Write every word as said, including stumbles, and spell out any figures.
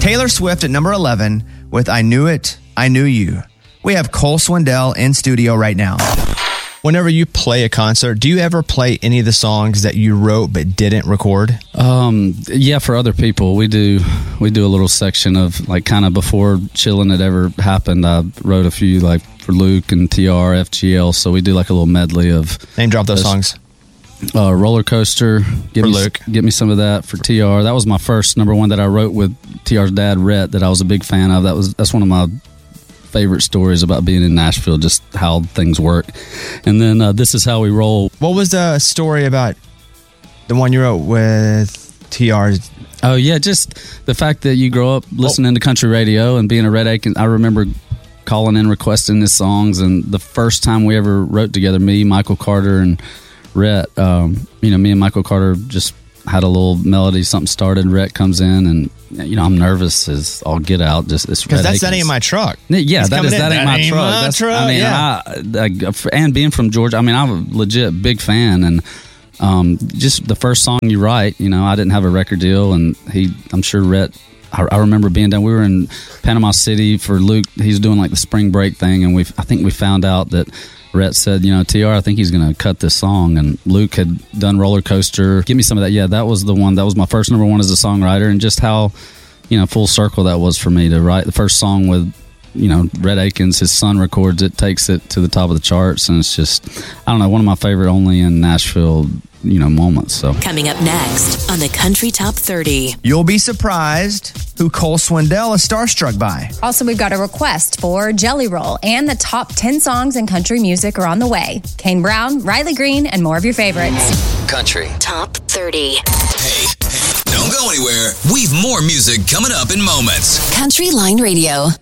Taylor Swift at number eleven with I Knew It, I Knew You. We have Cole Swindell in studio right now. Whenever you play a concert, do you ever play any of the songs that you wrote but didn't record? Um, yeah, for other people, we do. We do a little section of like kind of before Chillin' had ever happened. I wrote a few like for Luke and T R, F G L. So we do like a little medley of name drop those songs. Uh, Roller Coaster. Give for me, Luke, get me some of that for T R. That was my first number one that I wrote with T R's dad, Rhett. That I was a big fan of. That was that's one of my favorite stories about being in Nashville, just how things work. And then uh, This Is How We Roll. What was the story about the one you wrote with T R's? Oh yeah, just the fact that you grow up listening oh. to country radio and being a Red Aiken. I remember calling in requesting his songs, and the first time we ever wrote together, me, Michael Carter, and Rhett, um, you know, me and Michael Carter just had a little melody, something started, Rhett comes in, and you know, I'm nervous as all get out. Just this because that's that ain't my truck. Yeah, He's that is that ain't that my ain't truck. My that's, truck. I mean, yeah. I, I, and being from Georgia, I mean, I'm a legit big fan, and um, just the first song you write, you know, I didn't have a record deal, and he, I'm sure Rhett. I, I remember being down. We were in Panama City for Luke. He's doing like the spring break thing, and we, I think we found out that Rhett said, you know, T R, I think he's going to cut this song. And Luke had done Roller Coaster. Give me some of that. Yeah, that was the one. That was my first number one as a songwriter. And just how, you know, full circle that was for me to write the first song with, you know, Rhett Akins. His son records it, takes it to the top of the charts. And it's just, I don't know, one of my favorite only in Nashville, you know, moments. So coming up next on the Country Top thirty. You'll be surprised who Cole Swindell is starstruck by. Also, we've got a request for Jelly Roll, and the top ten songs in country music are on the way. Kane Brown, Riley Green, and more of your favorites. Country Top thirty. Hey, hey, don't go anywhere. We've more music coming up in moments. Country Line Radio.